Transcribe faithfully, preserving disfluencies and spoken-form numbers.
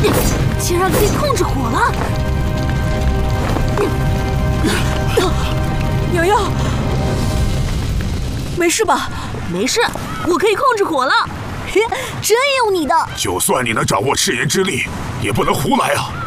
竟然可以控制火了！ 瑶瑶，没事吧？ 没事，我可以控制火了。真有你的！ 就算你能掌握赤炎之力，也不能胡来啊！